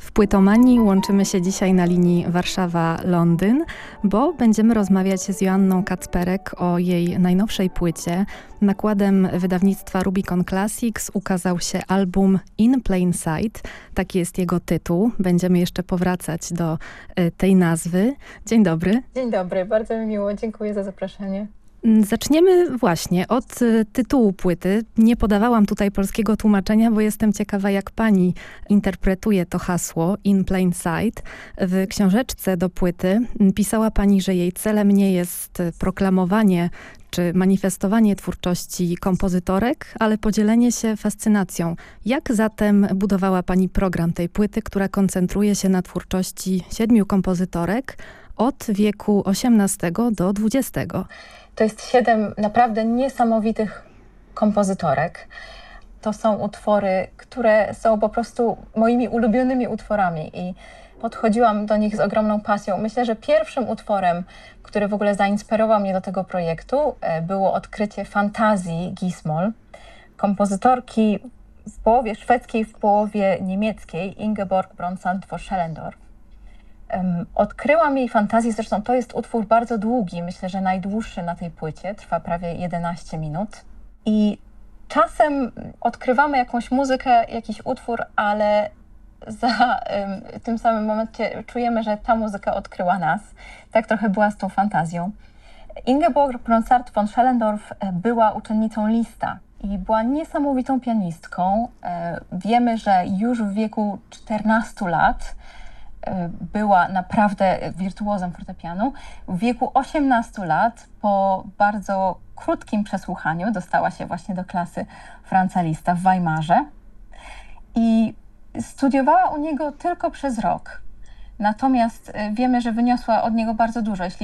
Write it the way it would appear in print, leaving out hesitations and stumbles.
W Płytomanii łączymy się dzisiaj na linii Warszawa-Londyn, bo będziemy rozmawiać z Joanną Kacperek o jej najnowszej płycie. Nakładem wydawnictwa Rubicon Classics ukazał się album In Plain Sight. Taki jest jego tytuł. Będziemy jeszcze powracać do tej nazwy. Dzień dobry. Dzień dobry, bardzo mi miło. Dziękuję za zaproszenie. Zaczniemy właśnie od tytułu płyty. Nie podawałam tutaj polskiego tłumaczenia, bo jestem ciekawa, jak pani interpretuje to hasło In Plain Sight. W książeczce do płyty pisała pani, że jej celem nie jest proklamowanie czy manifestowanie twórczości kompozytorek, ale podzielenie się fascynacją. Jak zatem budowała pani program tej płyty, która koncentruje się na twórczości 7 kompozytorek od wieku XVIII do XX? To jest 7 naprawdę niesamowitych kompozytorek. To są utwory, które są po prostu moimi ulubionymi utworami i podchodziłam do nich z ogromną pasją. Myślę, że pierwszym utworem, który w ogóle zainspirował mnie do tego projektu, było odkrycie fantazji Gismol, kompozytorki w połowie szwedzkiej, w połowie niemieckiej, Ingeborg Bronsart-von-Schellendorf. Odkryłam jej fantazję, zresztą to jest utwór bardzo długi, myślę, że najdłuższy na tej płycie, trwa prawie 11 minut. I czasem odkrywamy jakąś muzykę, jakiś utwór, ale w tym samym momencie czujemy, że ta muzyka odkryła nas. Tak trochę była z tą fantazją. Ingeborg Bronsart-von-Schellendorf była uczennicą Liszta i była niesamowitą pianistką. Wiemy, że już w wieku 14 lat była naprawdę wirtuozem fortepianu. W wieku 18 lat, po bardzo krótkim przesłuchaniu, dostała się właśnie do klasy Franza Liszta w Weimarze i studiowała u niego tylko przez rok. Natomiast wiemy, że wyniosła od niego bardzo dużo. Jeśli